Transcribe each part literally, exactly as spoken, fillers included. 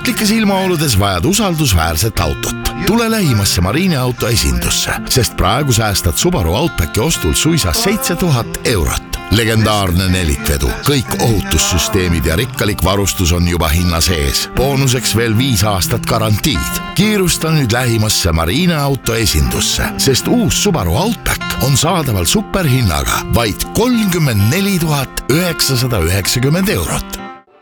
ohtlikes ilmaoludes vajad usaldusväärset autot. Tule lähimasse Marineauto esindusse, sest praegu säästad Subaru Outbacki ostul suisa seitse tuhat eurot. Legendaarne nelikvedu, kõik ohutussüsteemid ja rikkalik varustus on juba hinna sees. Boonuseks veel viis aastat garantiid. Kiirusta nüüd lähimasse Marineauto esindusse, sest uus Subaru Outback on saadaval superhinnaga vaid kolmkümmend neli tuhat üheksasada üheksakümmend eurot.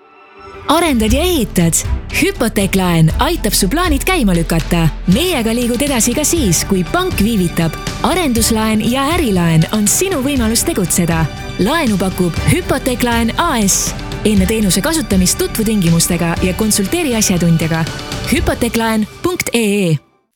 Arendad ja ehitad? Hüpoteeklaen aitab su plaanid käima lükata. Meiega liigud edasi ka siis, kui pank viivitab. Arenduslaen ja ärilaen on sinu võimalus tegutseda. Laenu pakub Hüpoteeklaen A S. Enne teenuse kasutamist tutvu tingimustega ja konsulteeri asjatundjaga. hüpoteeklaen punkt ee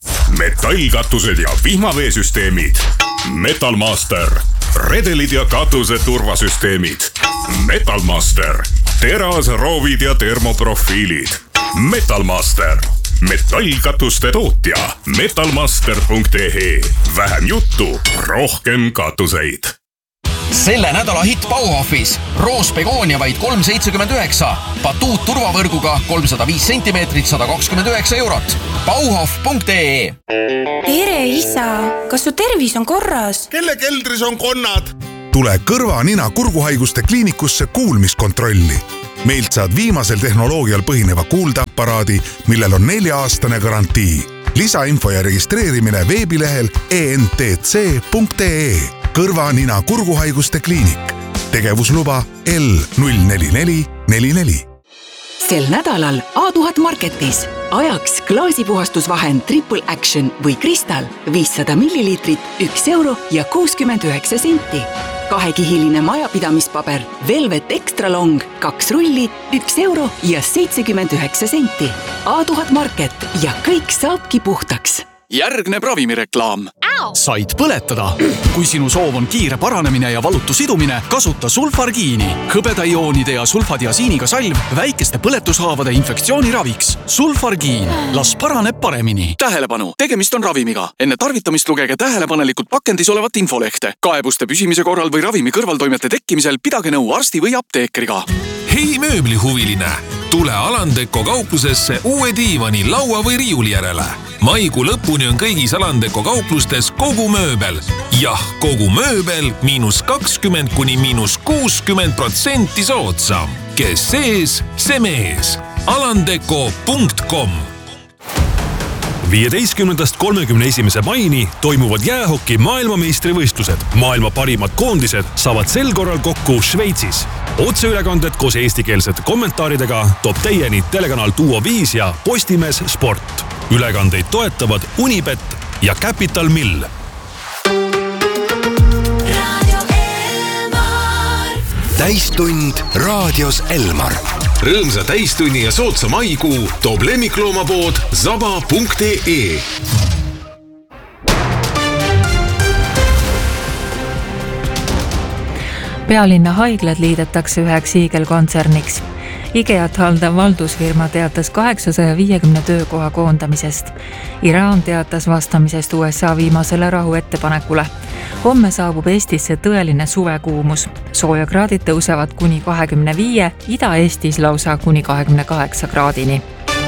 Metallkatused ja vihmaveesüsteemid. Metalmaster. Redelid ja katuse turvasüsteemid. Metalmaster. Teras, roovid ja termoprofiilid. Metalmaster. Metallkatuste tootja. metalmaster punkt ee Vähem juttu, rohkem katuseid. Selle nädala hitt Bauhofis. Roos Begonia vaid kolm seitsekümmend üheksa. Batuut turvavõrguga kolmsada viis sentimeetrit, sada kakskümmend üheksa eurot. Bauhof punkt ee Tere isa, kas su tervis on korras? Kelle keldris on konnad? Tule kõrva, nina, kurguhaiguste kliinikusse kuulmiskontrolli. Meilt saad viimasel tehnoloogial põhineva kuuldeaparaadi, millel on nelja-aastane garantii. Lisainfo ja registreerimine veebilehel e n t c punkt ee Kõrva, nina, kurguhaiguste kliinik. Tegevusluba L null neli neli neli neli. Sel nädalal A tuhat Marketis. Ajaks klaasipuhastusvahend Triple Action või Kristal viissada milliliitrit, üks euro ja kuuskümmend üheksa senti. Kahekihiline majapidamispaber Velvet Extra Long, kaks rulli, üks euro ja seitsekümmend üheksa senti. A tuhat Market ja kõik saabki puhtaks. Järgneb ravimireklaam. Said põletada. Kui sinu soov on kiire paranemine ja valutu sidumine, kasuta sulfargiini. Hõbedaioonide ja sulfadiasiiniga salv väikeste põletushaavade infektsiooniraviks. Sulfargiin. Las paraneb paremini. Tähelepanu, tegemist on ravimiga. Enne tarvitamist lugege tähelepanelikult pakendis olevat infolehte. Kaebuste püsimise korral või ravimi kõrvaltoimete tekkimisel pidage nõu arsti või apteekriga. Hei mööblihuviline! Tule Alandeko kauplusesse uue diivani, laua või riiuli järele. Maikuu lõpuni on kõigis Alandeko kauplustes kogu mööbel. Jah, kogu mööbel miinus kakskümmend kuni miinus kuuskümmend protsenti soodsam. Kes sees, see mees. alandeko punkt com viieteistkümnendast kolmekümne esimese maini toimuvad jäähoki maailmameistrivõistlused. Maailma parimad koondised saavad sel korral kokku Šveitsis. Otseülekanded koos eestikeelsete kommentaaridega toob teieni telekanal Duo viis ja Postimees Sport. Ülekandeid toetavad Unibet ja Capital Mill. Täistund raadios Elmar. Rõõmsa täistunni ja sootsa maikuu toob lemmikloomapood zaba punkt ee Pealinna haiglad liidetakse üheks hiigelkontserniks. Ikeat haldav valdusfirma teatas kaheksasaja viiekümne töökoha koondamisest. Iraan teatas vastamisest U S A viimasele rahu ettepanekule. Homme saabub Eestisse tõeline suvekuumus. Soojakraadid tõusevad kuni kahekümne viie, Ida-Eestis lausa kuni kahekümne kaheksa kraadini.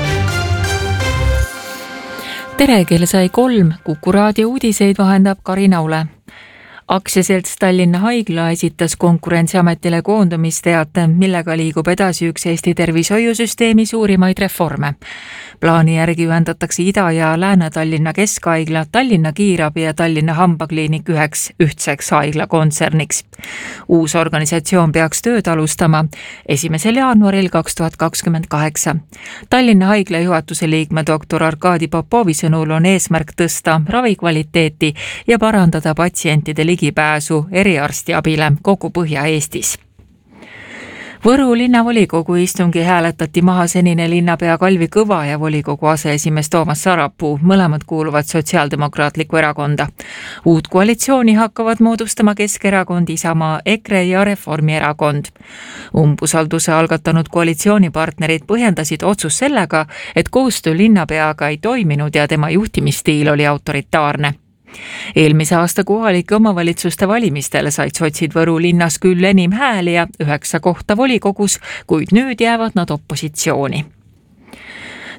Tere, kell sai kolm, Kuku raadio uudiseid vahendab Karin Aule. Aktsiaselts Tallinna Haigla esitas Konkurentsiametile koondamisteate, millega liigub edasi üks Eesti tervishoiusüsteemi suurimaid reforme. Plaani järgi ühendatakse Ida- ja Lääne-Tallinna Keskhaigla, Tallinna Kiirabi ja Tallinna Hambakliinik üheks ühtseks haiglakontserniks. Uus organisatsioon peaks tööd alustama esimesel jaanuaril kaks tuhat kakskümmend kaheksa. Tallinna Haigla juhatuse liikme doktor Arkadi Popovi sõnul on eesmärk tõsta ravikvaliteeti ja parandada patsientide ligipääsu eriarstiabile kogu Põhja-Eestis. Võru linnavolikogu istungi hääletati maha senine linnapea Kalvi Kõva ja volikogu aseesimees Toomas Sarapuu, mõlemad kuuluvad Sotsiaaldemokraatlikku erakonda. Uut koalitsiooni hakkavad moodustama Keskerakond, Isamaa, EKRE ja Reformierakond. Umbusalduse algatanud koalitsioonipartnerid põhjendasid otsus sellega, et koostöö linnapeaga ei toiminud ja tema juhtimisstiil oli autoritaarne. Eelmise aasta kohalike omavalitsuste valimistel said sotsid Võru linnas küll enim hääli ja üheksa kohta volikogus, kuid nüüd jäävad nad opositsiooni.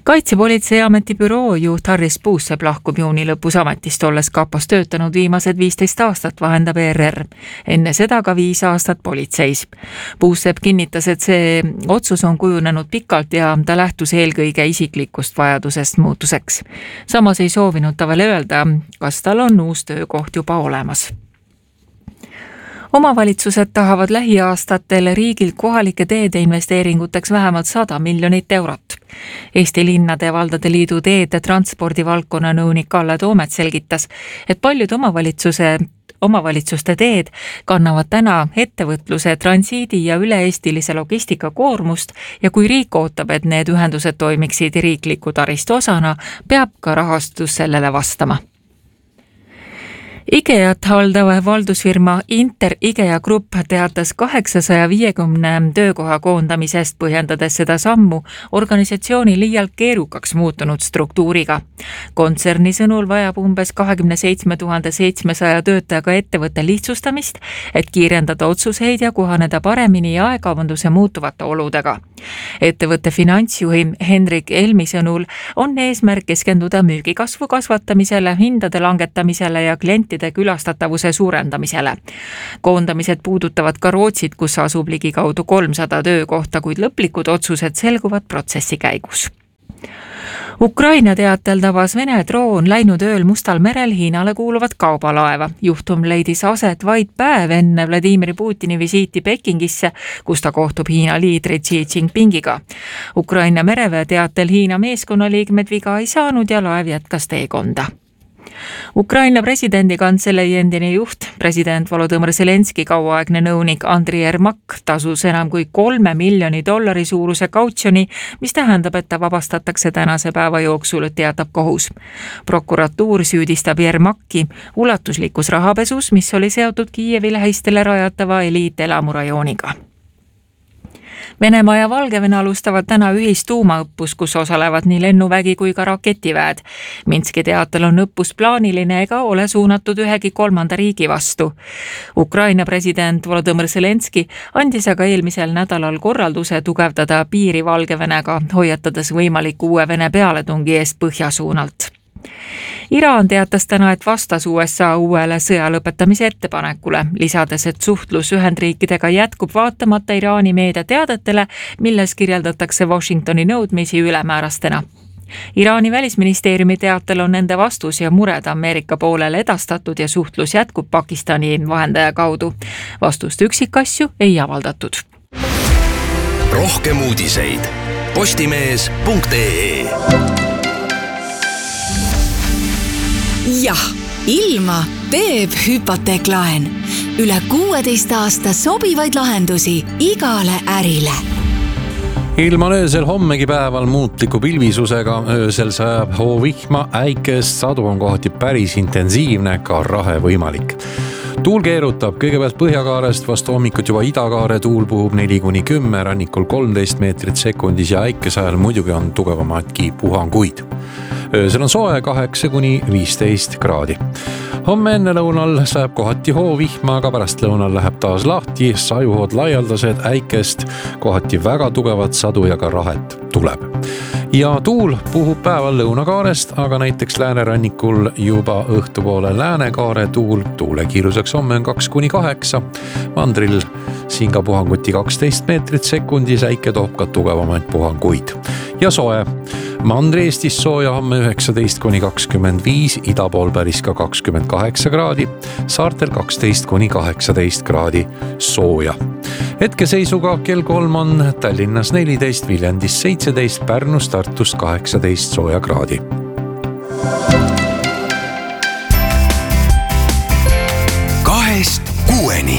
Kaitsepolitseiameti büroo juht Harris Puusepp lahkub juuni lõpus ametist, olles kapos töötanud viimased viisteist aastat, vahendab E R R. Enne seda ka viis aastat politseis. Puusepp kinnitas, et see otsus on kujunenud pikalt ja ta lähtus eelkõige isiklikust vajadusest muutuseks. Samas ei soovinud ta veel öelda, kas tal on uus töökoht juba olemas. Omavalitsused tahavad lähiaastatel riigilt kohalike teede investeeringuteks vähemalt sada miljonit eurot. Eesti Linnade ja Valdade Liidu teede transpordivaldkonna nõunik Kalle Toomet selgitas, et paljud omavalitsuse Omavalitsuste teed kannavad täna ettevõtluse, transiidi ja üle-eestilise logistika koormust ja kui riik ootab, et need ühendused toimiksid riikliku taristu osana, peab ka rahastus sellele vastama. IKEA-t haldav valdusfirma Inter IKEA Grupp teatas kaheksasaja viiekümne töökoha koondamisest, põhjendades seda sammu organisatsiooni liialt keerukaks muutunud struktuuriga. Kontserni sõnul vajab umbes kakskümmend seitse tuhat seitsesaja töötajaga ettevõtte lihtsustamist, et kiirendada otsuseid ja kohaneda paremini aegavanduse muutuvate oludega. Ettevõtte finantsjuhi Henrik Elmi sõnul on eesmärk keskenduda müügikasvu kasvatamisele, hindade langetamisele ja klientide külastatavuse suurendamisele. Koondamised puudutavad ka Rootsit, kus asub ligikaudu kolmsada töökohta, kuid lõplikud otsused selguvad protsessi käigus. Ukraina teatel tabas Vene droon läinud ööl Mustal merel Hiinale kuuluvat kaubalaeva. Juhtum leidis aset vaid päev enne Vladimir Putini visiiti Pekingisse, kus ta kohtub Hiina liidri Xi Jinpingiga. Ukraina mereväe teatel Hiina meeskonnaliikmed viga ei saanud ja laev jätkas teekonda. Ukraina presidendi kantselei endine juht, president Volodõmõr Zelenski kauaaegne nõunik Andriy Yermak tasus enam kui kolme miljoni dollari suuruse kautsjoni, mis tähendab, et ta vabastatakse tänase päeva jooksul, teatab kohus. Prokuratuur süüdistab Yermaki ulatuslikus rahapesus, mis oli seotud Kiievi lähistele rajatava eliitelamurajooniga. Venemaa ja Valgevene alustavad täna ühist tuumaõppus, kus osalevad nii lennuvägi kui ka raketiväed. Minski teatel on õppus plaaniline ega ole suunatud ühegi kolmanda riigi vastu. Ukraina president Volodõmõr Zelenski andis aga eelmisel nädalal korralduse tugevdada piiri Valgevenega, hoiatades võimaliku uue Vene pealetungi eest põhjasuunalt. Iraan teatas täna, et vastas U S A uuele sõja lõpetamise ettepanekule, lisades, et suhtlus Ühendriikidega jätkub vaatamata Iraani meediateadetele, milles kirjeldatakse Washingtoni nõudmisi ülemäärastena. Iraani välisministeeriumi teatel on nende vastus ja mured Ameerika poolele edastatud ja suhtlus jätkub Pakistani vahendaja kaudu. Vastust üksikasju ei avaldatud. Rohkem uudiseid postimees punkt ee. Jah, ilma teeb hüpoteeklaen. Üle kuueteist aasta sobivaid lahendusi igale ärile. Ilma on öösel hommegi päeval muutliku pilvisusega, öösel sajab hoovihma, äikest, sadu on kohati päris intensiivne, ka rahe võimalik. Tuul keerutab kõigepealt põhjakaarest, vastu hommikut juba idakaare tuul puhub neli kuni kümme, rannikul kolmteist meetrit sekundis ja äikesajal muidugi on tugevamadki puhanguid. Öösel on soe kaheksa kuni viisteist kraadi. Homme enne lõunal sajab kohati hoovihma, aga pärast lõunal läheb taas lahti, sajuhood laialdased, äikest, kohati väga tugevat sadu ja ka rahet tuleb. Ja tuul puhub päeval lõunakaarest, aga näiteks läänerannikul juba õhtupoole läänekaare tuul, tuule kiiruseks homme on kaks kuni kaheksa, mandril siin ka puhanguti kaksteist meetrit sekundis, äike toob ka tugevamaid puhanguid. Ja soe. Mandri Eestis sooja homme üheksateist kuni kakskümmend viis, idapool päris ka kakskümmend kaheksa kraadi, saartel kaksteist kuni kaheksateist kraadi sooja. Hetkeseisuga kell kolm on Tallinnas neliteist, Viljandis seitseteist, Pärnus, Tartus kaheksateist sooja kraadi. Kahest kuueni.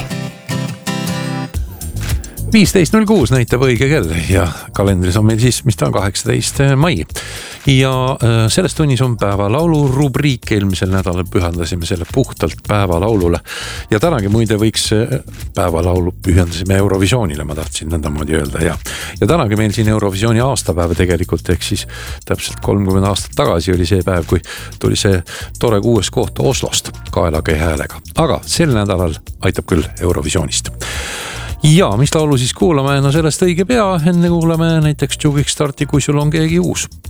viisteist null kuus näitab õige kell ja kalendris on meil siis, mis ta on kaheksateist mai. Ja selles tunnis on päevalaulu rubriik, eelmisel nädalal pühendasime selle puhtalt päevalaulule. Ja tänagi muide võiks päevalaulu pühendasime Eurovisioonile, ma tahtsin nõndamoodi öelda. Ja, ja tänagi meil siin Eurovisiooni aastapäev tegelikult, ehk siis täpselt kolmkümmend aastat tagasi oli see päev, kui tuli see tore kuues koht Oslost kaelage häälega. Aga sel nädalal aitab küll Eurovisioonist. Ja, mis laulu siis kuulame? No sellest õige pea, enne kuulame näiteks Jukick Starti, kui sul on keegi uus.